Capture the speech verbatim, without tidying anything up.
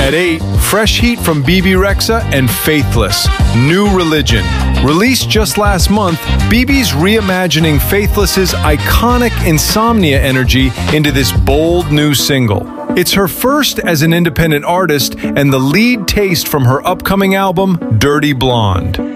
At eight, fresh heat from Bebe Rexha and Faithless, New Religion. Released just last month, Bebe's reimagining Faithless's iconic insomnia energy into this bold new single. It's her first as an independent artist and the lead taste from her upcoming album, Dirty Blonde.